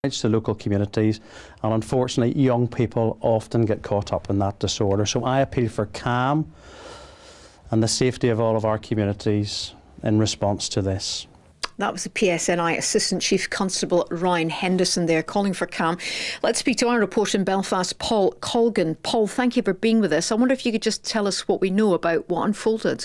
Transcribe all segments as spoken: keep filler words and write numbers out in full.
to local communities, and unfortunately young people often get caught up in that disorder. So I appeal for calm and the safety of all of our communities in response to this. That was the P S N I Assistant Chief Constable Ryan Henderson there, calling for calm. Let's speak to our reporter in Belfast, Paul Colgan. Paul, thank you for being with us. I wonder if you could just tell us what we know about what unfolded.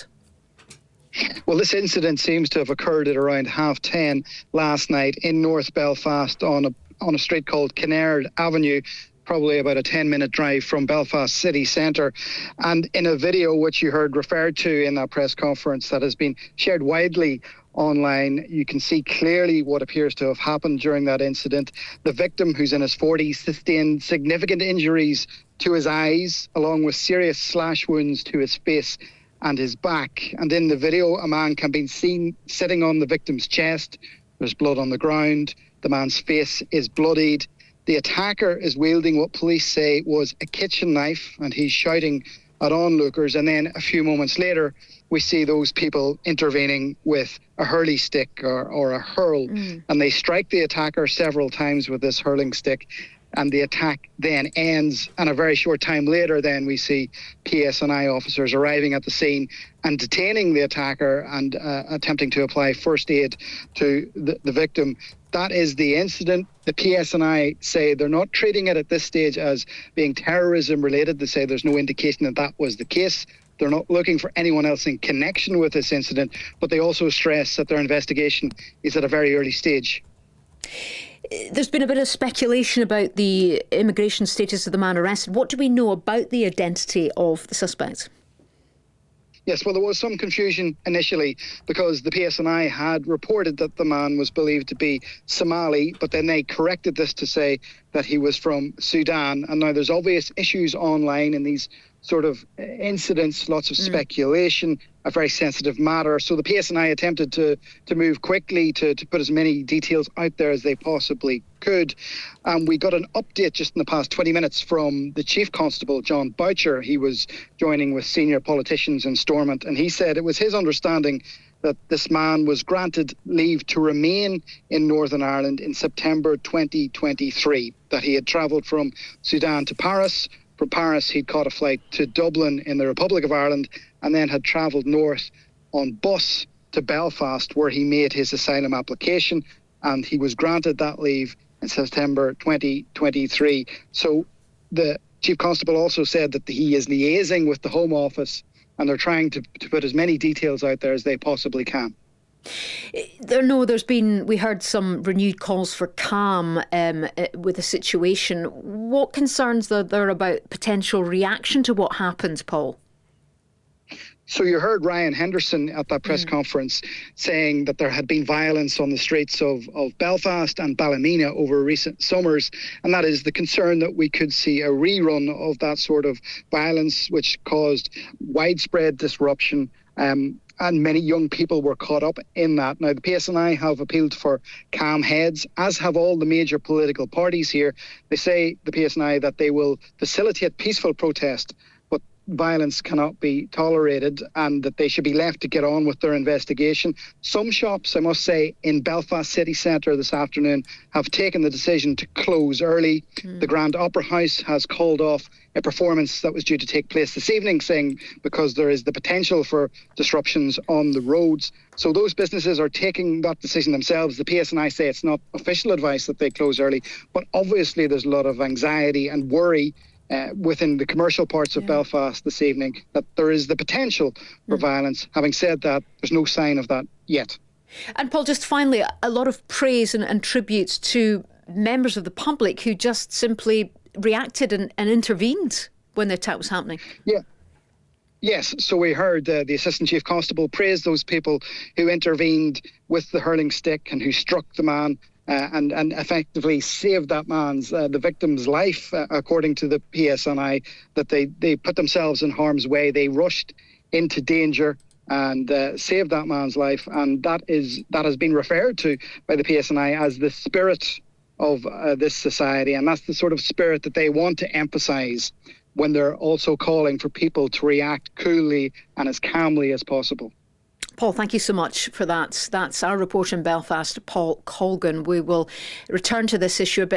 Well, this incident seems to have occurred at around half ten last night in North Belfast on a on a street called Kinnaird Avenue, probably about a ten minute drive from Belfast city centre. And in a video which you heard referred to in that press conference that has been shared widely online, you can see clearly what appears to have happened during that incident. The victim, who's in his forties, sustained significant injuries to his eyes, along with serious slash wounds to his face and his back. And in the video, a man can be seen sitting on the victim's chest. There's blood on the ground. The man's face is bloodied. The attacker is wielding what police say was a kitchen knife, and he's shouting at onlookers. And then a few moments later, we see those people intervening with a hurley stick or, or a hurl. Mm. And they strike the attacker several times with this hurling stick. And the attack then ends. And a very short time later, then we see P S N I officers arriving at the scene and detaining the attacker and uh, attempting to apply first aid to the, the victim. That is the incident. The P S N I say they're not treating it at this stage as being terrorism related. They say there's no indication that that was the case. They're not looking for anyone else in connection with this incident, but they also stress that their investigation is at a very early stage. There's been a bit of speculation about the immigration status of the man arrested. What do we know about the identity of the suspect? Yes, well, there was some confusion initially because the P S N I had reported that the man was believed to be Somali, but then they corrected this to say that he was from Sudan. And now there's obvious issues online in these sort of incidents, lots of speculation, mm. a very sensitive matter. So the P S N I attempted to to move quickly to, to put as many details out there as they possibly could. And um, we got an update just in the past twenty minutes from the Chief Constable, John Boucher. He was joining with senior politicians in Stormont, and he said it was his understanding that this man was granted leave to remain in Northern Ireland in September twenty twenty-three, that he had travelled from Sudan to Paris. From Paris, he'd caught a flight to Dublin in the Republic of Ireland and then had travelled north on bus to Belfast, where he made his asylum application, and he was granted that leave in September twenty twenty-three. So the Chief Constable also said that he is liaising with the Home Office, and they're trying to, to put as many details out there as they possibly can. There, no, there's been, we heard some renewed calls for calm um, with the situation. What concerns are there about potential reaction to what happened, Paul? So you heard Ryan Henderson at that press mm. conference saying that there had been violence on the streets of, of Belfast and Ballymena over recent summers, and that is the concern that we could see a rerun of that sort of violence, which caused widespread disruption. Um, and many young people were caught up in that. Now, the P S N I have appealed for calm heads, as have all the major political parties here. They say, the P S N I, that they will facilitate peaceful protest, but violence cannot be tolerated, and that they should be left to get on with their investigation. Some shops, I must say, in Belfast city centre this afternoon have taken the decision to close early. Mm. The Grand Opera House has called off a performance that was due to take place this evening, saying because there is the potential for disruptions on the roads. So those businesses are taking that decision themselves. The P S N I say it's not official advice that they close early, but obviously there's a lot of anxiety and worry uh, within the commercial parts of yeah. Belfast this evening that there is the potential for mm. violence. Having said that, there's no sign of that yet. And Paul, just finally, a lot of praise and, and tributes to members of the public who just simply reacted and, and intervened when the attack was happening. Yeah. Yes, so we heard uh, the Assistant Chief Constable praise those people who intervened with the hurling stick and who struck the man uh, and, and effectively saved that man's, uh, the victim's life, uh, according to the P S N I, that they, they put themselves in harm's way. They rushed into danger and uh, saved that man's life. And that is that has been referred to by the P S N I as the spirit of uh, this society, and that's the sort of spirit that they want to emphasise when they're also calling for people to react coolly and as calmly as possible. Paul, thank you so much for that. That's our reporter in Belfast, Paul Colgan. We will return to this issue a bit